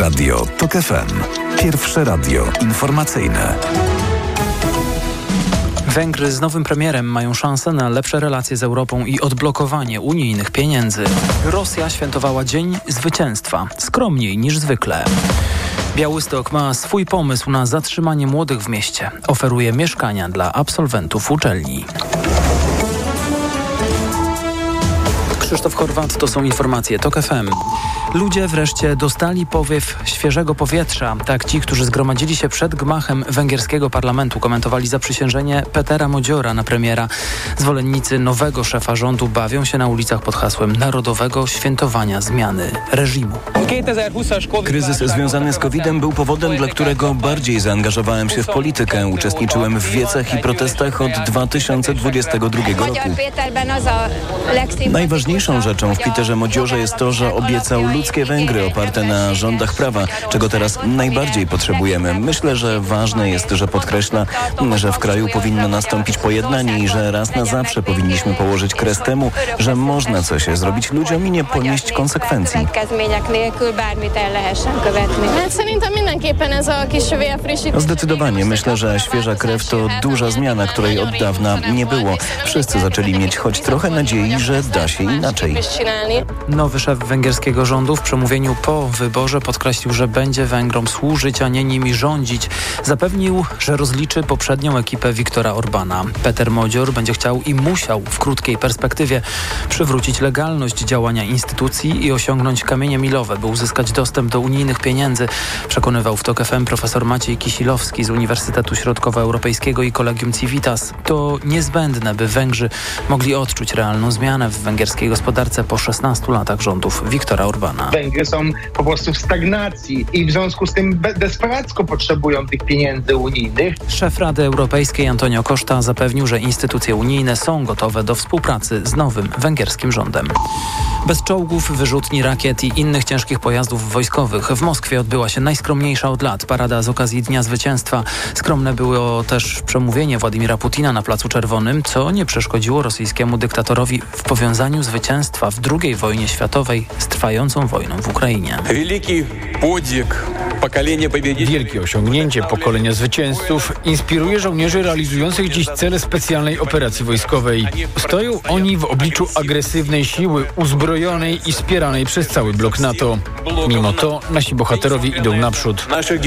Radio TOK FM. Pierwsze radio informacyjne. Węgry z nowym premierem mają szansę na lepsze relacje z Europą i odblokowanie unijnych pieniędzy. Rosja świętowała Dzień Zwycięstwa, skromniej niż zwykle. Białystok ma swój pomysł na zatrzymanie młodych w mieście. Oferuje mieszkania dla absolwentów uczelni. Krzysztof Horwat, to są informacje TOK FM. Ludzie wreszcie dostali powiew świeżego powietrza. Tak ci, którzy zgromadzili się przed gmachem węgierskiego parlamentu, komentowali zaprzysiężenie Petera Modziora na premiera. Zwolennicy nowego szefa rządu bawią się na ulicach pod hasłem narodowego świętowania zmiany reżimu. Kryzys związany z COVID-em był powodem, dla którego bardziej zaangażowałem się w politykę. Uczestniczyłem w wiecach i protestach od 2022 roku. Najważniejszą rzeczą w Peterze Modziorze jest to, że obiecał ludzkie Węgry oparte na rządach prawa, czego teraz najbardziej potrzebujemy. Myślę, że ważne jest, że podkreśla, że w kraju powinno nastąpić pojednanie i że raz na zawsze powinniśmy położyć kres temu, że można coś zrobić ludziom i nie ponieść konsekwencji. Zdecydowanie. Myślę, że świeża krew to duża zmiana, której od dawna nie było. Wszyscy zaczęli mieć choć trochę nadziei, że da się inaczej. Nowy szef węgierskiego rządu w przemówieniu po wyborze podkreślił, że będzie Węgrom służyć, a nie nimi rządzić. Zapewnił, że rozliczy poprzednią ekipę Viktora Orbana. Peter Modzior będzie chciał i musiał w krótkiej perspektywie przywrócić legalność działania instytucji i osiągnąć kamienie milowe, by uzyskać dostęp do unijnych pieniędzy, przekonywał w TOK FM profesor Maciej Kisilowski z Uniwersytetu Środkowoeuropejskiego i Collegium Civitas. To niezbędne, by Węgrzy mogli odczuć realną zmianę w węgierskiej gospodarce po 16 latach rządów Viktora Orbana. Węgry są po prostu w stagnacji i w związku z tym desperacko potrzebują tych pieniędzy unijnych. Szef Rady Europejskiej Antonio Costa zapewnił, że instytucje unijne są gotowe do współpracy z nowym węgierskim rządem. Bez czołgów, wyrzutni, rakiet i innych ciężkich pojazdów wojskowych w Moskwie odbyła się najskromniejsza od lat parada z okazji Dnia Zwycięstwa. Skromne było też przemówienie Władimira Putina na Placu Czerwonym, co nie przeszkodziło rosyjskiemu dyktatorowi w powiązaniu zwycięstwa w II wojnie światowej z trwającą wojną w Ukrainie. Wielkie osiągnięcie pokolenia zwycięzców inspiruje żołnierzy realizujących dziś cele specjalnej operacji wojskowej. Stoją oni w obliczu agresywnej siły uzbrojonej i wspieranej przez cały blok NATO. Mimo to nasi bohaterowie idą naprzód.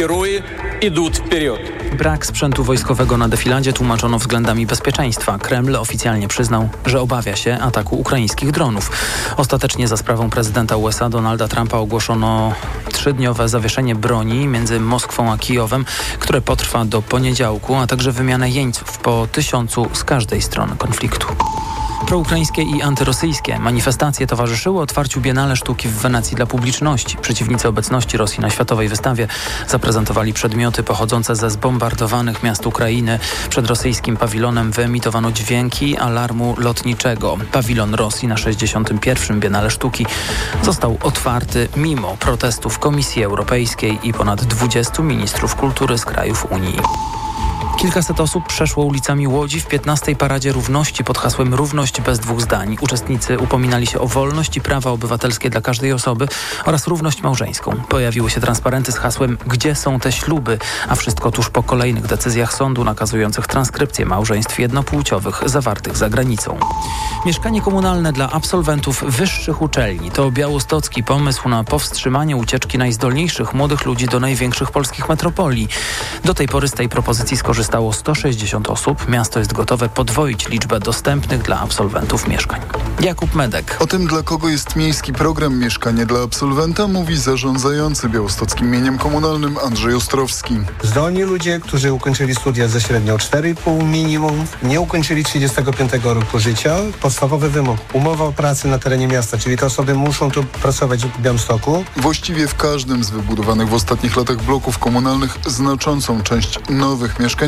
Brak sprzętu wojskowego na defiladzie tłumaczono względami bezpieczeństwa. Kreml oficjalnie przyznał, że obawia się ataku ukraińskich dronów. Ostatecznie za sprawą prezydenta USA Donalda Trumpa ogłoszono 3-dniowe zawieszenie broni między Moskwą a Kijowem, które potrwa do poniedziałku, a także wymianę jeńców po 1000 z każdej strony konfliktu. Proukraińskie i antyrosyjskie manifestacje towarzyszyły otwarciu Biennale Sztuki w Wenecji dla publiczności. Przeciwnicy obecności Rosji na światowej wystawie zaprezentowali przedmioty pochodzące ze zbombardowanych miast Ukrainy. Przed rosyjskim pawilonem wyemitowano dźwięki alarmu lotniczego. Pawilon Rosji na 61. Biennale Sztuki został otwarty mimo protestów Komisji Europejskiej i ponad 20 ministrów kultury z krajów Unii. Kilkaset osób przeszło ulicami Łodzi w 15. Paradzie Równości pod hasłem Równość bez dwóch zdań. Uczestnicy upominali się o wolność i prawa obywatelskie dla każdej osoby oraz równość małżeńską. Pojawiły się transparenty z hasłem Gdzie są te śluby? A wszystko tuż po kolejnych decyzjach sądu nakazujących transkrypcję małżeństw jednopłciowych zawartych za granicą. Mieszkanie komunalne dla absolwentów wyższych uczelni to białostocki pomysł na powstrzymanie ucieczki najzdolniejszych młodych ludzi do największych polskich metropolii. Do tej pory z tej propozycji skorzystało 160 osób. Miasto jest gotowe podwoić liczbę dostępnych dla absolwentów mieszkań. Jakub Medek. O tym, dla kogo jest miejski program Mieszkanie dla absolwenta, mówi zarządzający białostockim mieniem komunalnym Andrzej Ostrowski. Zdolni ludzie, którzy ukończyli studia ze średnią 4,5 minimum, nie ukończyli 35 roku życia. Podstawowy wymóg, umowa o pracy na terenie miasta, czyli te osoby muszą tu pracować w Białymstoku. Właściwie w każdym z wybudowanych w ostatnich latach bloków komunalnych znaczącą część nowych mieszkań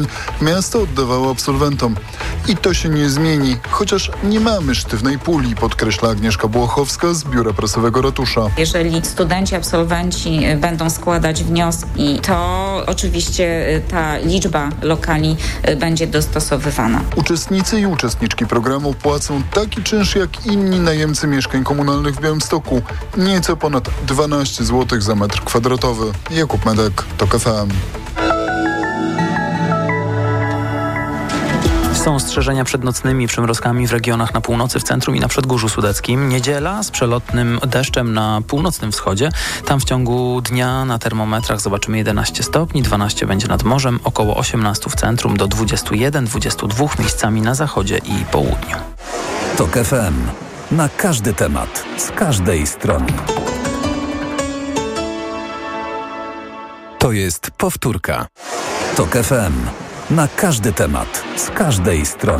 miasto oddawało absolwentom. I to się nie zmieni, chociaż nie mamy sztywnej puli, podkreśla Agnieszka Błochowska z Biura Prasowego Ratusza. Jeżeli studenci, absolwenci będą składać wnioski, to oczywiście ta liczba lokali będzie dostosowywana. Uczestnicy i uczestniczki programu płacą taki czynsz jak inni najemcy mieszkań komunalnych w Białymstoku. Nieco ponad 12 zł za metr kwadratowy. Jakub Medek, TOK FM. Są ostrzeżenia przed nocnymi przymrozkami w regionach na północy, w centrum i na Przedgórzu Sudeckim. Niedziela z przelotnym deszczem na północnym wschodzie. Tam w ciągu dnia na termometrach zobaczymy 11 stopni, 12 będzie nad morzem, około 18 w centrum, do 21-22 miejscami na zachodzie i południu. TOK FM. Na każdy temat, z każdej strony. To jest powtórka. TOK FM. Na każdy temat, z każdej strony.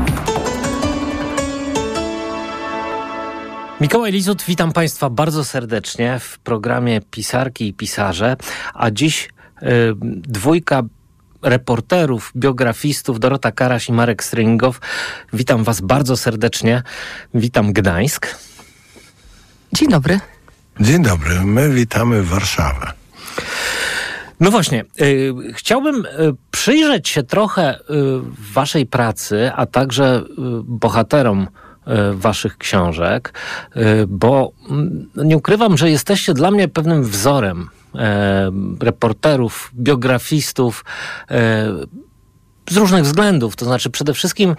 Mikołaj Lizut, witam Państwa bardzo serdecznie w programie Pisarki i Pisarze, a dziś dwójka reporterów, biografistów, Dorota Karaś i Marek Stryningow. Witam Was bardzo serdecznie. Witam Gdańsk. Dzień dobry. Dzień dobry, my witamy Warszawę. No właśnie, chciałbym przyjrzeć się trochę Waszej pracy, a także bohaterom Waszych książek, bo nie ukrywam, że jesteście dla mnie pewnym wzorem reporterów, biografistów, z różnych względów, to znaczy przede wszystkim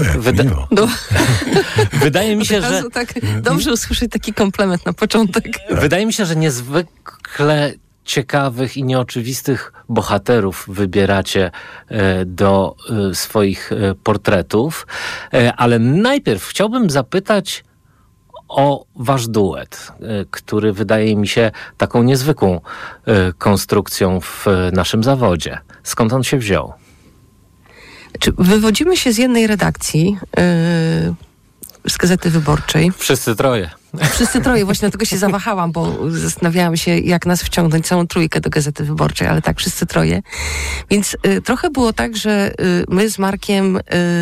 wydaje mi się, że tak dobrze usłyszeć taki komplement na początek. Wydaje mi się, że niezwykle ciekawych i nieoczywistych bohaterów wybieracie do swoich portretów, ale najpierw chciałbym zapytać o wasz duet, który wydaje mi się taką niezwykłą konstrukcją w naszym zawodzie. Skąd on się wziął? Wywodzimy się z jednej redakcji, z Gazety Wyborczej. Wszyscy troje. Wszyscy troje, właśnie dlatego się zawahałam, bo zastanawiałam się, jak nas wciągnąć, całą trójkę do Gazety Wyborczej, ale tak, wszyscy troje. Więc trochę było tak, że my z Markiem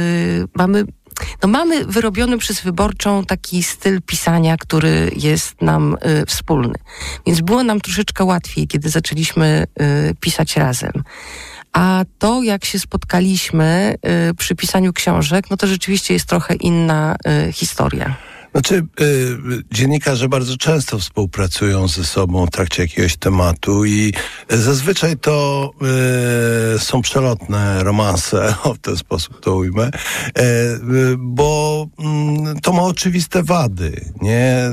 mamy wyrobiony przez Wyborczą taki styl pisania, który jest nam wspólny. Więc było nam troszeczkę łatwiej, kiedy zaczęliśmy pisać razem. A to, jak się spotkaliśmy przy pisaniu książek, no to rzeczywiście jest trochę inna historia. Znaczy, dziennikarze bardzo często współpracują ze sobą w trakcie jakiegoś tematu i zazwyczaj to są przelotne romanse, w ten sposób to ujmę, bo to ma oczywiste wady, nie?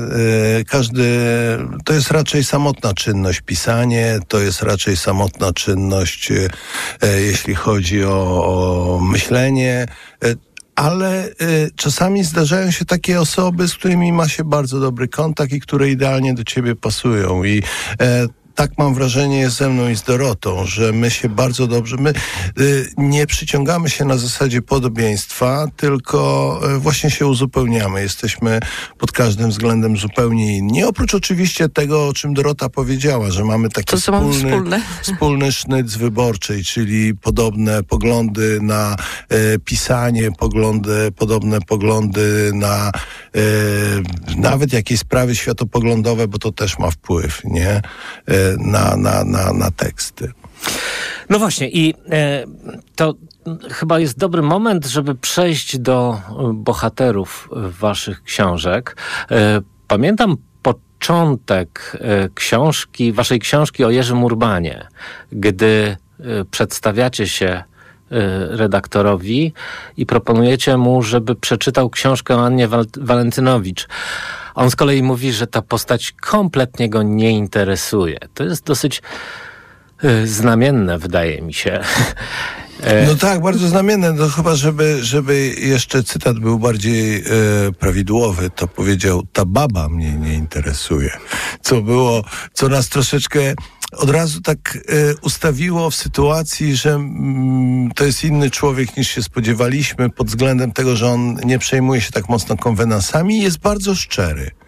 To jest raczej samotna czynność pisanie, to jest raczej samotna czynność, jeśli chodzi o myślenie, ale czasami zdarzają się takie osoby, z którymi ma się bardzo dobry kontakt i które idealnie do ciebie pasują. I tak mam wrażenie jest ze mną i z Dorotą, że my się bardzo dobrze, my nie przyciągamy się na zasadzie podobieństwa, tylko właśnie się uzupełniamy. Jesteśmy pod każdym względem zupełnie inni. Oprócz oczywiście tego, o czym Dorota powiedziała, że mamy taki wspólny sznyt z Wyborczej, czyli podobne poglądy na pisanie, podobne poglądy na nawet jakieś sprawy światopoglądowe, bo to też ma wpływ, nie? Na teksty. No właśnie i to chyba jest dobry moment, żeby przejść do bohaterów waszych książek. Pamiętam początek waszej książki o Jerzym Urbanie, gdy przedstawiacie się redaktorowi i proponujecie mu, żeby przeczytał książkę o Annie Walentynowicz. A on z kolei mówi, że ta postać kompletnie go nie interesuje. To jest dosyć znamienne, wydaje mi się. No tak, bardzo znamienne. No chyba, żeby jeszcze cytat był bardziej prawidłowy, to powiedział, ta baba mnie nie interesuje. Co nas troszeczkę od razu tak ustawiło w sytuacji, że to jest inny człowiek niż się spodziewaliśmy pod względem tego, że on nie przejmuje się tak mocno konwenansami i jest bardzo szczery.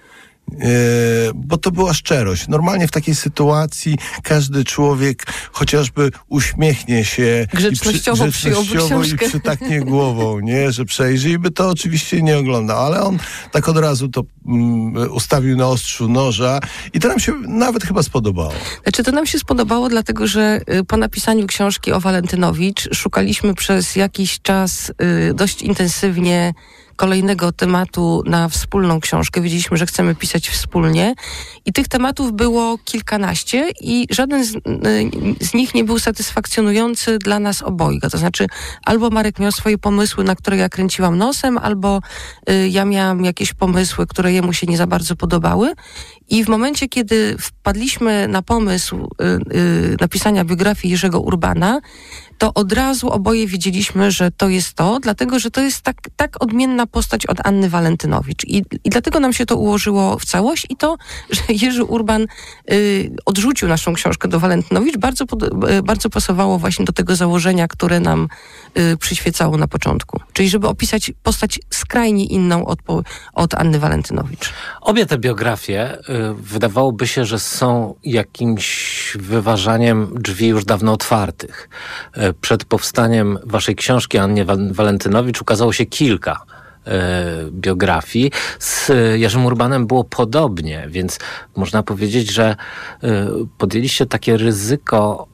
bo to była szczerość. Normalnie w takiej sytuacji każdy człowiek chociażby uśmiechnie się grzecznościowo i przytaknie głową, nie, że przejrzy i by to oczywiście nie oglądał, ale on tak od razu to ustawił na ostrzu noża i to nam się nawet chyba spodobało. Znaczy to nam się spodobało, dlatego że po napisaniu książki o Walentynowicz szukaliśmy przez jakiś czas dość intensywnie kolejnego tematu na wspólną książkę. Wiedzieliśmy, że chcemy pisać wspólnie i tych tematów było kilkanaście i żaden z nich nie był satysfakcjonujący dla nas obojga. To znaczy albo Marek miał swoje pomysły, na które ja kręciłam nosem, albo ja miałam jakieś pomysły, które jemu się nie za bardzo podobały. I w momencie, kiedy wpadliśmy na pomysł napisania biografii Jerzego Urbana, to od razu oboje wiedzieliśmy, że to jest to, dlatego że to jest tak odmienna postać od Anny Walentynowicz. I dlatego nam się to ułożyło w całość i to, że Jerzy Urban odrzucił naszą książkę do Walentynowicz, bardzo pasowało właśnie do tego założenia, które nam przyświecało na początku. Czyli żeby opisać postać skrajnie inną od Anny Walentynowicz. Obie te biografie wydawałoby się, że są jakimś wyważaniem drzwi już dawno otwartych. Przed powstaniem waszej książki Annie Walentynowicz ukazało się kilka biografii. Z Jerzym Urbanem było podobnie, więc można powiedzieć, że podjęliście takie ryzyko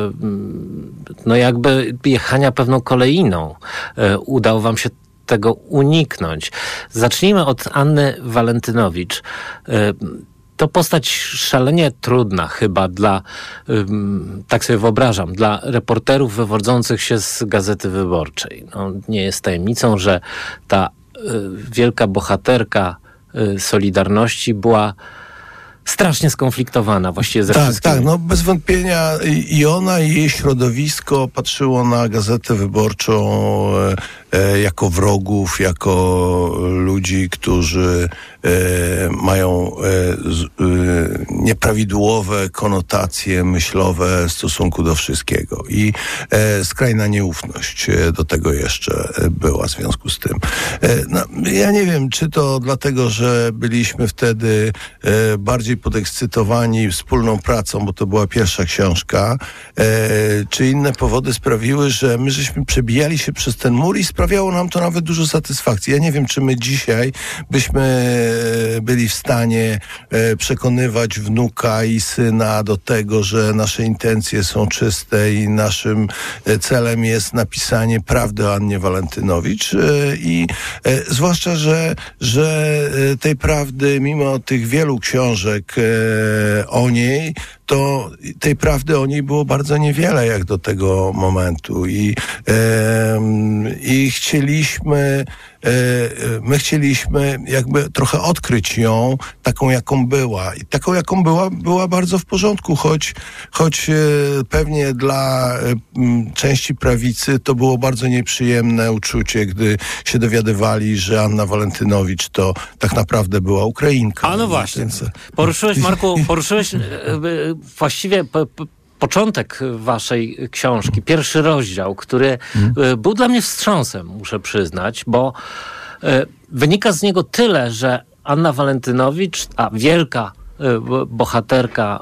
no jakby jechania pewną kolejną. Udało wam się tego uniknąć. Zacznijmy od Anny Walentynowicz. To postać szalenie trudna chyba dla, tak sobie wyobrażam, dla reporterów wywodzących się z Gazety Wyborczej. No, nie jest tajemnicą, że ta wielka bohaterka Solidarności była strasznie skonfliktowana właściwie ze wszystkim. Tak, no bez wątpienia i ona, i jej środowisko patrzyło na Gazetę Wyborczą jako wrogów, jako ludzi, którzy mają nieprawidłowe konotacje myślowe w stosunku do wszystkiego. I skrajna nieufność do tego jeszcze była w związku z tym. No, ja nie wiem, czy to dlatego, że byliśmy wtedy bardziej podekscytowani wspólną pracą, bo to była pierwsza książka, czy inne powody sprawiły, że my żeśmy przebijali się przez ten mur i sprawiało nam to nawet dużo satysfakcji. Ja nie wiem, czy my dzisiaj byśmy byli w stanie przekonywać wnuka i syna do tego, że nasze intencje są czyste i naszym celem jest napisanie prawdy o Annie Walentynowicz i zwłaszcza, że tej prawdy, mimo tych wielu książek o niej, to tej prawdy o niej było bardzo niewiele jak do tego momentu i my chcieliśmy jakby trochę odkryć ją taką, jaką była. I taką, jaką była bardzo w porządku, choć pewnie dla części prawicy to było bardzo nieprzyjemne uczucie, gdy się dowiadywali, że Anna Walentynowicz to tak naprawdę była Ukrainka. A no właśnie. Więc... Poruszyłeś, Marku, właściwie początek waszej książki, pierwszy rozdział, który był dla mnie wstrząsem, muszę przyznać, bo wynika z niego tyle, że Anna Walentynowicz, wielka bohaterka,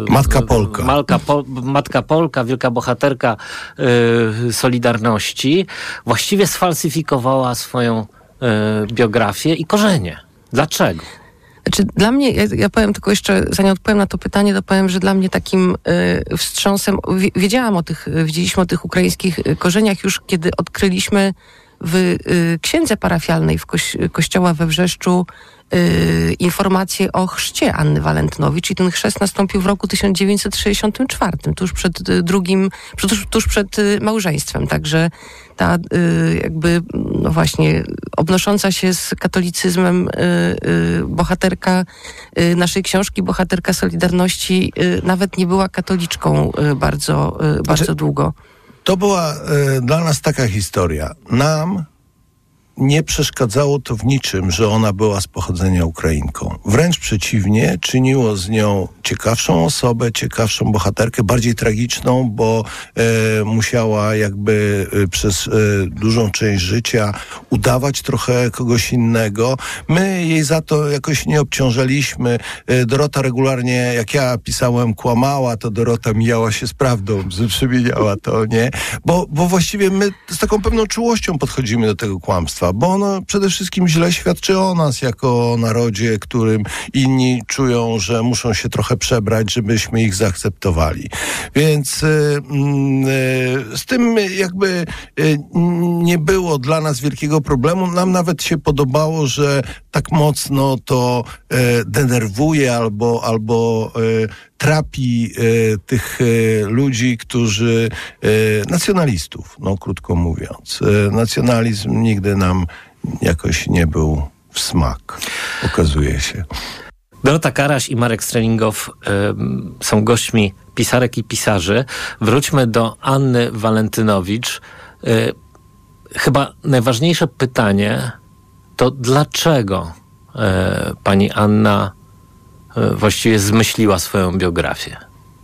Matka Polka, wielka bohaterka Solidarności, właściwie sfalsyfikowała swoją biografię i korzenie. Dlaczego? Znaczy, dla mnie, ja powiem tylko jeszcze, zanim odpowiem na to pytanie, to powiem, że dla mnie takim wstrząsem, wiedzieliśmy o tych ukraińskich korzeniach już, kiedy odkryliśmy w księdze parafialnej w kościoła we Wrzeszczu informację o chrzcie Anny Walentynowicz i ten chrzest nastąpił w roku 1964, tuż przed małżeństwem. Także ta jakby, no właśnie, odnosząca się z katolicyzmem bohaterka naszej książki, bohaterka Solidarności, nawet nie była katoliczką bardzo długo. To była dla nas taka historia. Nam nie przeszkadzało to w niczym, że ona była z pochodzenia Ukrainką. Wręcz przeciwnie, czyniło z nią ciekawszą osobę, ciekawszą bohaterkę, bardziej tragiczną, bo musiała jakby przez dużą część życia udawać trochę kogoś innego. My jej za to jakoś nie obciążaliśmy. Dorota regularnie, jak ja pisałem, kłamała, to Dorota mijała się z prawdą, przemieniała to, nie? Bo właściwie my z taką pewną czułością podchodzimy do tego kłamstwa, bo ono przede wszystkim źle świadczy o nas jako o narodzie, którym inni czują, że muszą się trochę przebrać, żebyśmy ich zaakceptowali. Więc z tym jakby nie było dla nas wielkiego problemu. Nam nawet się podobało, że tak mocno to denerwuje albo trapi tych ludzi, którzy nacjonalistów, no krótko mówiąc. Nacjonalizm nigdy nam jakoś nie był w smak, okazuje się. Dorota Karaś i Marek Strelingow są gośćmi pisarek i pisarzy. Wróćmy do Anny Walentynowicz. Chyba najważniejsze pytanie to dlaczego pani Anna właściwie zmyśliła swoją biografię?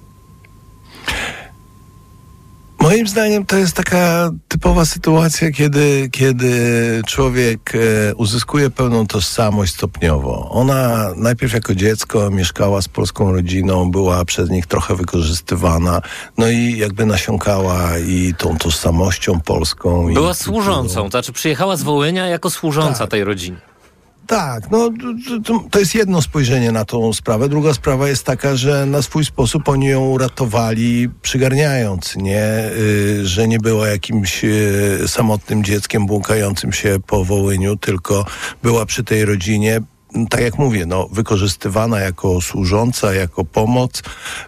Moim zdaniem to jest taka typowa sytuacja, kiedy człowiek uzyskuje pełną tożsamość stopniowo. Ona najpierw jako dziecko mieszkała z polską rodziną, była przez nich trochę wykorzystywana, no i jakby nasiąkała i tą tożsamością polską. Była służącą, to znaczy przyjechała z Wołynia jako służąca tej rodziny. Tak, no to jest jedno spojrzenie na tą sprawę. Druga sprawa jest taka, że na swój sposób oni ją uratowali, przygarniając, że nie była jakimś samotnym dzieckiem błąkającym się po Wołyniu, tylko była przy tej rodzinie. Tak jak mówię, wykorzystywana jako służąca, jako pomoc,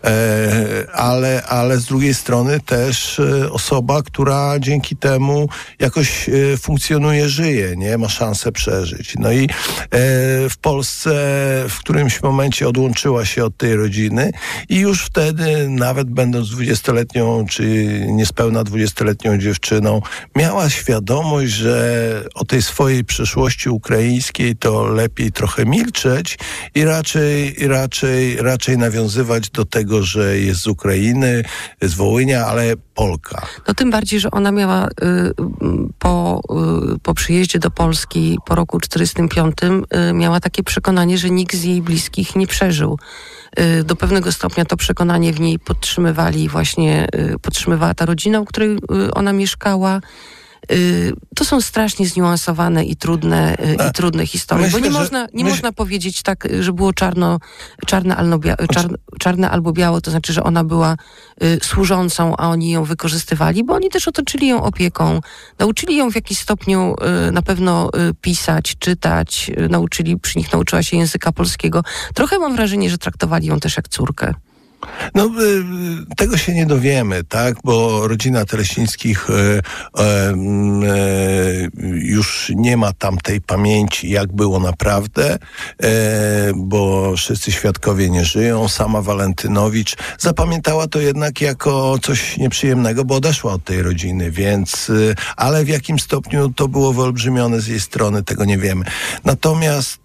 ale z drugiej strony też osoba, która dzięki temu jakoś funkcjonuje, żyje, nie? Ma szansę przeżyć. No i w Polsce w którymś momencie odłączyła się od tej rodziny i już wtedy, nawet będąc 20-letnią czy niespełna 20-letnią dziewczyną, miała świadomość, że o tej swojej przeszłości ukraińskiej to lepiej trochę milczeć i raczej nawiązywać do tego, że jest z Ukrainy, z Wołynia, ale Polka. No tym bardziej, że ona miała po przyjeździe do Polski po roku 1945 miała takie przekonanie, że nikt z jej bliskich nie przeżył. Do pewnego stopnia to przekonanie w niej podtrzymywała ta rodzina, u której ona mieszkała. To są strasznie zniuansowane i trudne historie, bo nie można powiedzieć tak, że było czarne albo białe, to znaczy, że ona była służącą, a oni ją wykorzystywali, bo oni też otoczyli ją opieką, nauczyli ją w jakiś stopniu na pewno pisać, czytać, przy nich nauczyła się języka polskiego. Trochę mam wrażenie, że traktowali ją też jak córkę. No, tego się nie dowiemy, tak? Bo rodzina Teleśnickich już nie ma tam tej pamięci, jak było naprawdę, bo wszyscy świadkowie nie żyją. Sama Walentynowicz zapamiętała to jednak jako coś nieprzyjemnego, bo odeszła od tej rodziny, więc, ale w jakim stopniu to było wyolbrzymione z jej strony, tego nie wiemy. Natomiast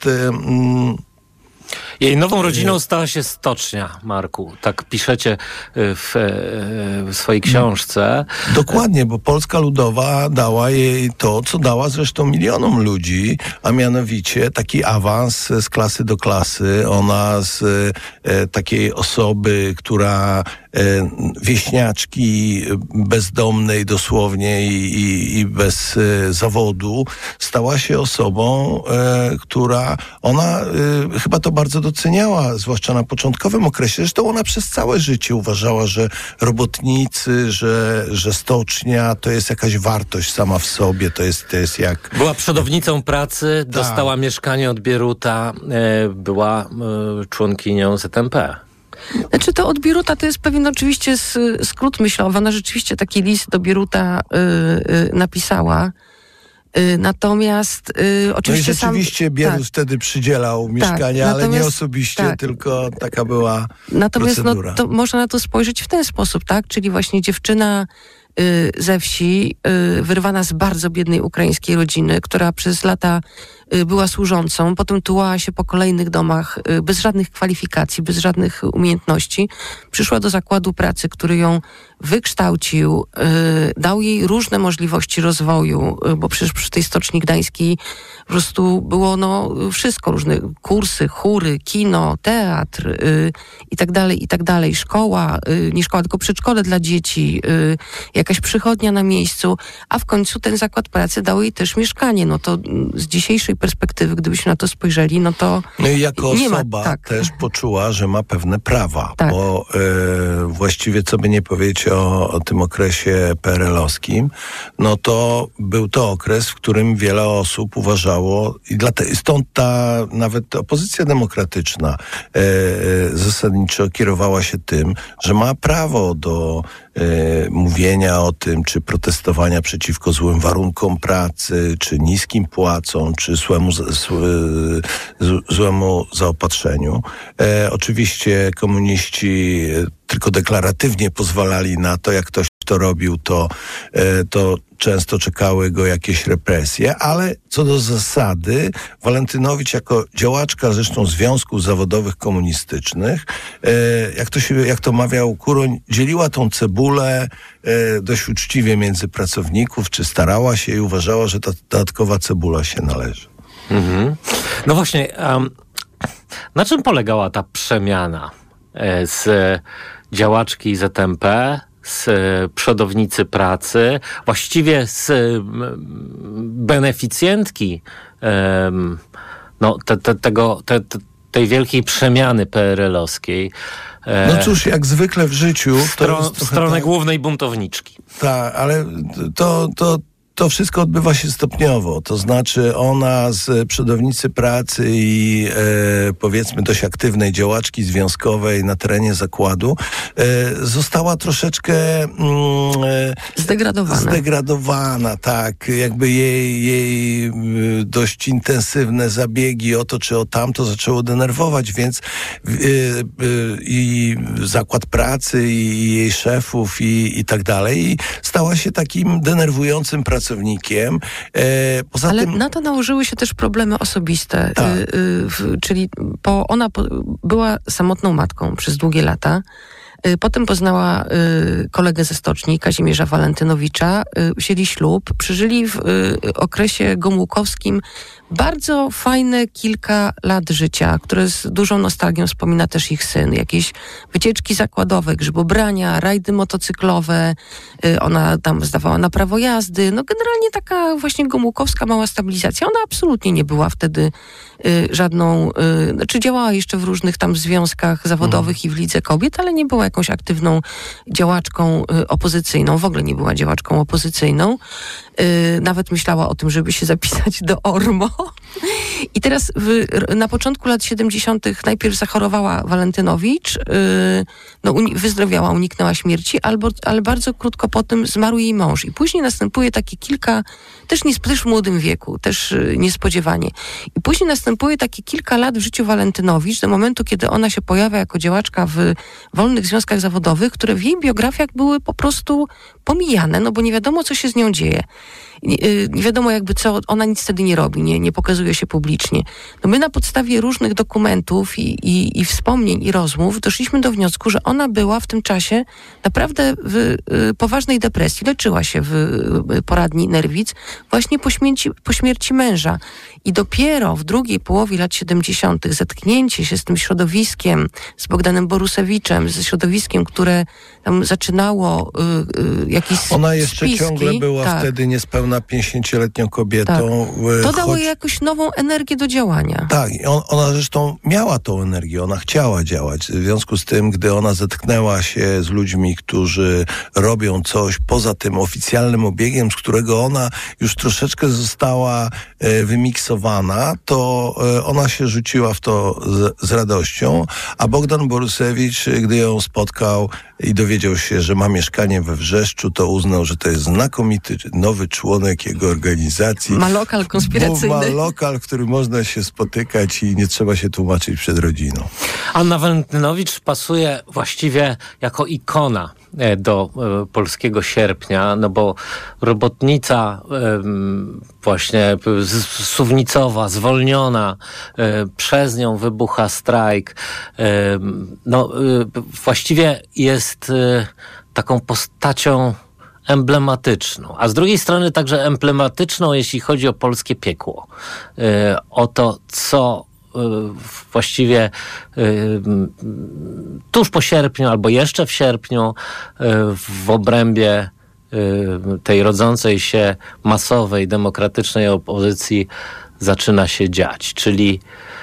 jej nową rodziną stała się stocznia, Marku. Tak piszecie w swojej książce. Dokładnie, bo Polska Ludowa dała jej to, co dała zresztą milionom ludzi, a mianowicie taki awans z klasy do klasy. Ona z takiej osoby, która wieśniaczki bezdomnej dosłownie i bez zawodu, stała się osobą, która ona chyba to bardzo doceniała, zwłaszcza na początkowym okresie. Zresztą ona przez całe życie uważała, że robotnicy, że stocznia to jest jakaś wartość sama w sobie, to jest jak... Była przodownicą pracy, dostała mieszkanie od Bieruta, była członkinią ZMP. Znaczy to od Bieruta to jest pewien oczywiście skrót myślowy. Ona rzeczywiście taki list do Bieruta napisała. Natomiast oczywiście no i rzeczywiście Bierut wtedy przydzielał mieszkania, ale nie osobiście, tylko taka była natomiast procedura. To można na to spojrzeć w ten sposób, tak? Czyli właśnie dziewczyna ze wsi, wyrwana z bardzo biednej ukraińskiej rodziny, która przez lata była służącą, potem tułała się po kolejnych domach bez żadnych kwalifikacji, bez żadnych umiejętności. Przyszła do zakładu pracy, który ją wykształcił, dał jej różne możliwości rozwoju, bo przecież przy tej Stoczni Gdańskiej po prostu było wszystko, różne kursy, chóry, kino, teatr i tak dalej. Szkoła, nie szkoła, tylko przedszkole dla dzieci, jakaś przychodnia na miejscu, a w końcu ten zakład pracy dał jej też mieszkanie. No to z dzisiejszej perspektywy, gdybyśmy na to spojrzeli, no to no i jako nie osoba też poczuła, że ma pewne prawa, tak. Bo właściwie co by nie powiedzieć o tym okresie PRL-owskim, no to był to okres, w którym wiele osób uważało i stąd ta nawet opozycja demokratyczna zasadniczo kierowała się tym, że ma prawo do mówienia o tym, czy protestowania przeciwko złym warunkom pracy, czy niskim płacom, czy złemu zaopatrzeniu. Oczywiście komuniści tylko deklaratywnie pozwalali na to, jak ktoś to robił, to często czekały go jakieś represje, ale co do zasady Walentynowicz jako działaczka zresztą związków zawodowych komunistycznych, jak to mawiał Kuroń, dzieliła tą cebulę dość uczciwie między pracowników, czy starała się i uważała, że ta dodatkowa cebula się należy. Mhm. No właśnie, na czym polegała ta przemiana z działaczki ZMP, z przodownicy pracy, właściwie z beneficjentki tej wielkiej przemiany PRL-owskiej. No cóż, jak zwykle w życiu... W stronę głównej buntowniczki. Tak, ale to wszystko odbywa się stopniowo. To znaczy ona z przodownicy pracy i powiedzmy dość aktywnej działaczki związkowej na terenie zakładu została troszeczkę zdegradowana, tak. Jakby jej dość intensywne zabiegi o to czy o tamto zaczęło denerwować, więc i zakład pracy i jej szefów i tak dalej. I stała się takim denerwującym pracownikiem. Ale na to nałożyły się też problemy osobiste. Tak. Czyli ona była samotną matką przez długie lata. Potem poznała kolegę ze Stoczni, Kazimierza Walentynowicza. Wzięli ślub, przeżyli w okresie gomułkowskim bardzo fajne kilka lat życia, które z dużą nostalgią wspomina też ich syn. Jakieś wycieczki zakładowe, grzybobrania, rajdy motocyklowe. Ona tam zdawała na prawo jazdy. No generalnie taka właśnie gomułkowska mała stabilizacja. Ona absolutnie nie była wtedy żadną... Znaczy działała jeszcze w różnych tam związkach zawodowych i w Lidze Kobiet, ale nie była jakąś aktywną działaczką opozycyjną. W ogóle nie była działaczką opozycyjną. Nawet myślała o tym, żeby się zapisać do ORMO. I teraz na początku lat 70. najpierw zachorowała Walentynowicz, wyzdrowiała, uniknęła śmierci, ale bardzo krótko po tym zmarł jej mąż. I później następuje takie kilka, też w młodym wieku, też niespodziewanie. I później następuje takie kilka lat w życiu Walentynowicz, do momentu, kiedy ona się pojawia jako działaczka w wolnych związkach zawodowych, które w jej biografiach były po prostu pomijane, no bo nie wiadomo, co się z nią dzieje. Nie wiadomo jakby co, ona nic wtedy nie robi, nie pokazuje się publicznie. No my na podstawie różnych dokumentów i wspomnień i rozmów doszliśmy do wniosku, że ona była w tym czasie naprawdę w poważnej depresji. Leczyła się w poradni Nerwic właśnie po śmierci męża. I dopiero w drugiej połowie lat 70. zetknięcie się z tym środowiskiem, z Bogdanem Borusewiczem, ze środowiskiem, które tam zaczynało jakiś Ona jeszcze spiski, ciągle była wtedy niespełna 50-letnią kobietą. Tak. To dało jej jakąś nową energię do działania. Tak, ona zresztą miała tą energię, ona chciała działać. W związku z tym, gdy ona zetknęła się z ludźmi, którzy robią coś poza tym oficjalnym obiegiem, z którego ona już troszeczkę została wymiksowana, to ona się rzuciła w to z radością, a Bogdan Borusewicz, gdy ją spotkał i dowiedział się, że ma mieszkanie we Wrzeszczu, to uznał, że to jest znakomity nowy członek jego organizacji. Ma lokal konspiracyjny. Ma lokal, w którym można się spotykać i nie trzeba się tłumaczyć przed rodziną. Anna Walentynowicz pasuje właściwie jako ikona do polskiego sierpnia, no bo robotnica właśnie suwnicowa, zwolniona, przez nią wybucha strajk, właściwie jest taką postacią emblematyczną, a z drugiej strony także emblematyczną, jeśli chodzi o polskie piekło. O to, co właściwie tuż po sierpniu albo jeszcze w sierpniu w obrębie tej rodzącej się masowej, demokratycznej opozycji zaczyna się dziać, czyli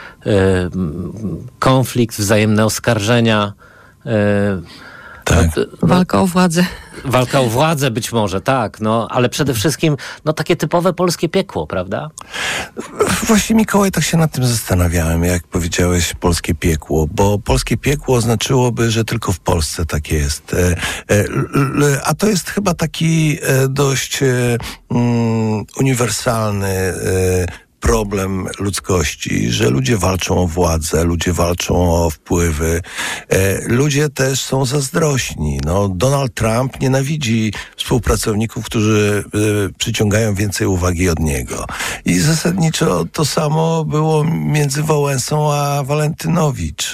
konflikt, wzajemne oskarżenia. Tak. Walka o władzę. Walka o władzę być może, tak, ale przede wszystkim takie typowe polskie piekło, prawda? Właśnie, Mikołaj, tak się nad tym zastanawiałem, jak powiedziałeś polskie piekło, bo polskie piekło znaczyłoby, że tylko w Polsce tak jest. A to jest chyba taki dość uniwersalny problem ludzkości, że ludzie walczą o władzę, ludzie walczą o wpływy. Ludzie też są zazdrośni. Donald Trump nienawidzi współpracowników, którzy przyciągają więcej uwagi od niego. I zasadniczo to samo było między Wałęsą a Walentynowicz.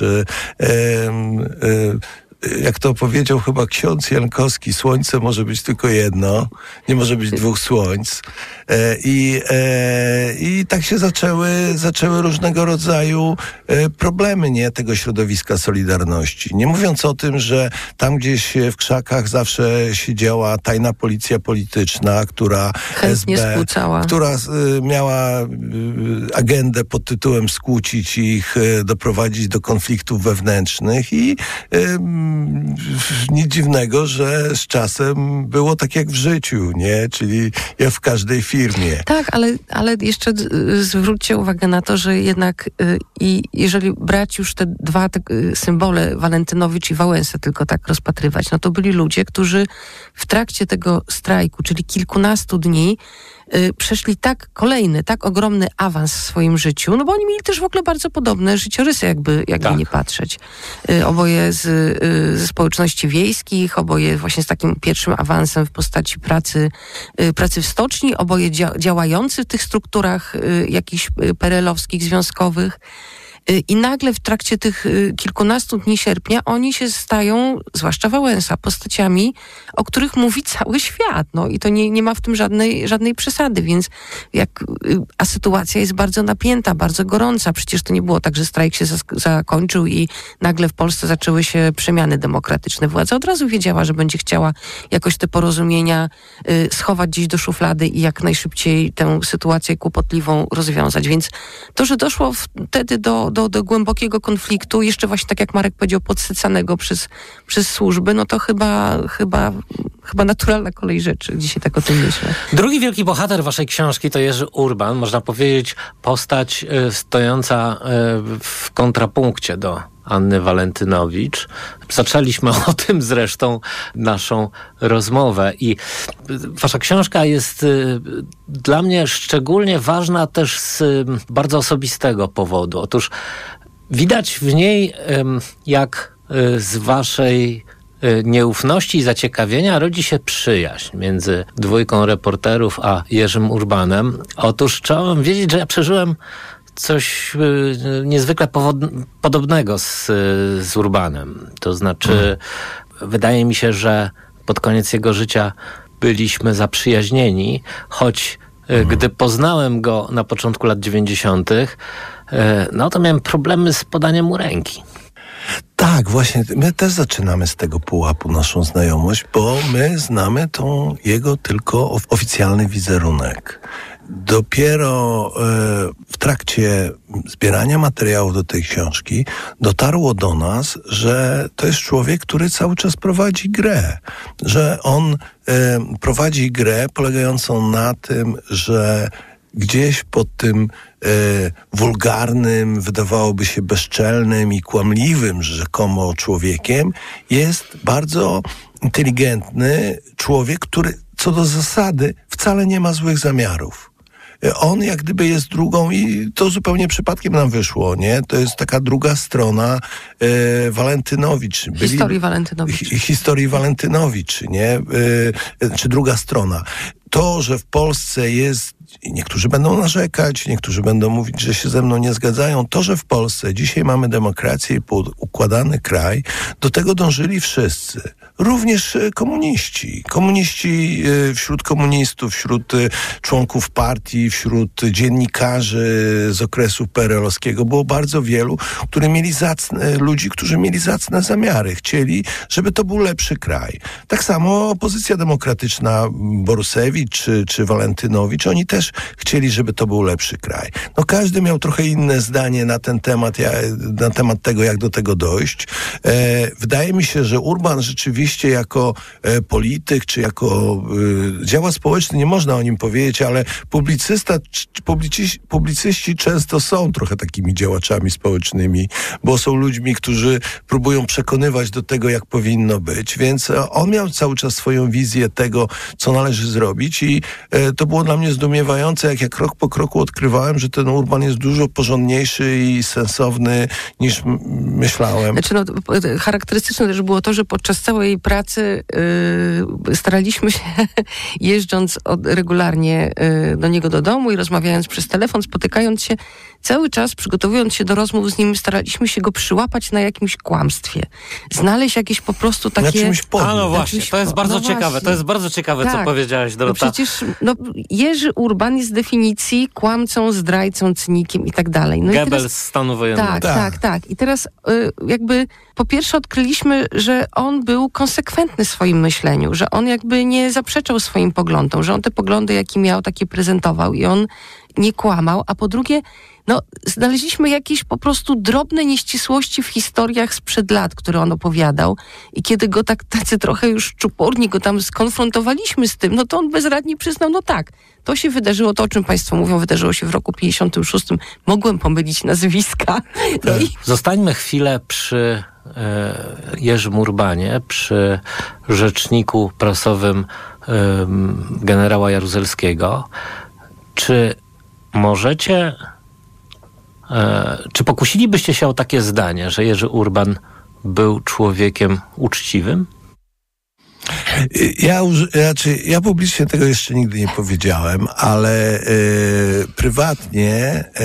Jak to powiedział chyba ksiądz Jankowski, słońce może być tylko jedno, nie może być dwóch słońc. I tak się zaczęły różnego rodzaju problemy, tego środowiska Solidarności. Nie mówiąc o tym, że tam gdzieś w krzakach zawsze siedziała tajna policja polityczna, która chętnie skłócała, która miała agendę pod tytułem skłócić ich, doprowadzić do konfliktów wewnętrznych i nic dziwnego, że z czasem było tak jak w życiu, nie? Czyli jak w każdej firmie. Tak, ale jeszcze zwróćcie uwagę na to, że jednak i jeżeli brać już te dwa symbole, Walentynowicz i Wałęsę, tylko tak rozpatrywać, to byli ludzie, którzy w trakcie tego strajku, czyli kilkunastu dni, przeszli tak ogromny awans w swoim życiu, bo oni mieli też w ogóle bardzo podobne życiorysy, jakby nie patrzeć. Oboje ze społeczności wiejskich, oboje właśnie z takim pierwszym awansem w postaci pracy w stoczni, oboje działający w tych strukturach jakichś perelowskich, związkowych. I nagle w trakcie tych kilkunastu dni sierpnia oni się stają, zwłaszcza Wałęsa, postaciami, o których mówi cały świat. I to nie ma w tym żadnej przesady, więc a sytuacja jest bardzo napięta, bardzo gorąca. Przecież to nie było tak, że strajk się zakończył i nagle w Polsce zaczęły się przemiany demokratyczne. Władza od razu wiedziała, że będzie chciała jakoś te porozumienia schować gdzieś do szuflady i jak najszybciej tę sytuację kłopotliwą rozwiązać. Więc to, że doszło wtedy do głębokiego konfliktu, jeszcze właśnie tak jak Marek powiedział, podsycanego przez służby, to chyba naturalna kolej rzeczy. Dzisiaj tak o tym myślę. Drugi wielki bohater waszej książki to Jerzy Urban, można powiedzieć postać stojąca w kontrapunkcie do Anny Walentynowicz. Zaczęliśmy o tym zresztą naszą rozmowę i wasza książka jest dla mnie szczególnie ważna też z bardzo osobistego powodu. Otóż widać w niej, jak z waszej nieufności i zaciekawienia rodzi się przyjaźń między dwójką reporterów a Jerzym Urbanem. Otóż trzeba wam wiedzieć, że ja przeżyłem coś niezwykle podobnego z Urbanem. To znaczy, wydaje mi się, że pod koniec jego życia byliśmy zaprzyjaźnieni, choć gdy poznałem go na początku lat 90., to miałem problemy z podaniem mu ręki. Tak, właśnie, my też zaczynamy z tego pułapu naszą znajomość, bo my znamy jego tylko oficjalny wizerunek. Dopiero w trakcie zbierania materiałów do tej książki dotarło do nas, że to jest człowiek, który cały czas prowadzi grę. Że on prowadzi grę polegającą na tym, że gdzieś pod tym wulgarnym, wydawałoby się bezczelnym i kłamliwym rzekomo człowiekiem jest bardzo inteligentny człowiek, który co do zasady wcale nie ma złych zamiarów. On jak gdyby jest drugą i to zupełnie przypadkiem nam wyszło, nie? To jest taka druga strona Walentynowicz. Historii Walentynowicz, nie? Czy druga strona. To, że w Polsce jest, niektórzy będą narzekać, niektórzy będą mówić, że się ze mną nie zgadzają. To, że w Polsce dzisiaj mamy demokrację i układany kraj, do tego dążyli wszyscy. Również komuniści. Komuniści wśród komunistów, wśród członków partii, wśród dziennikarzy z okresu PRL-owskiego było bardzo wielu, ludzi, którzy mieli zacne zamiary. Chcieli, żeby to był lepszy kraj. Tak samo opozycja demokratyczna, Borusewicz czy Walentynowicz, oni też chcieli, żeby to był lepszy kraj. No każdy miał trochę inne zdanie na ten temat, na temat tego, jak do tego dojść. Wydaje mi się, że Urban rzeczywiście jako polityk, czy jako działacz społeczny, nie można o nim powiedzieć, ale publicyści często są trochę takimi działaczami społecznymi, bo są ludźmi, którzy próbują przekonywać do tego, jak powinno być, więc on miał cały czas swoją wizję tego, co należy zrobić i to było dla mnie zdumiewające, jak ja krok po kroku odkrywałem, że ten Urban jest dużo porządniejszy i sensowny niż myślałem. Znaczy, charakterystyczne też było to, że podczas całej pracy staraliśmy się, jeżdżąc regularnie do niego do domu i rozmawiając przez telefon, spotykając się, cały czas przygotowując się do rozmów z nim, staraliśmy się go przyłapać na jakimś kłamstwie. Znaleźć jakieś po prostu takie... No właśnie, to jest bardzo ciekawe. Właśnie. To jest bardzo ciekawe, tak, co powiedziałaś, Dorota. No przecież Jerzy Urban jest z definicji kłamcą, zdrajcą, cynikiem i tak dalej. No Goebbels z stanu wojennego. Tak. I teraz jakby po pierwsze odkryliśmy, że on był konsekwentny w swoim myśleniu, że on jakby nie zaprzeczał swoim poglądom, że on te poglądy, jakie miał, takie prezentował i on nie kłamał, a po drugie, znaleźliśmy jakieś po prostu drobne nieścisłości w historiach sprzed lat, które on opowiadał i kiedy go tacy trochę już czuporni go tam skonfrontowaliśmy z tym, to on bezradnie przyznał, to się wydarzyło, to o czym państwo mówią, wydarzyło się w roku 56. Mogłem pomylić nazwiska. Zostańmy chwilę przy Jerzym Urbanie, przy rzeczniku prasowym generała Jaruzelskiego. Czy możecie, czy pokusilibyście się o takie zdanie, że Jerzy był człowiekiem uczciwym? Ja publicznie tego jeszcze nigdy nie powiedziałem, ale prywatnie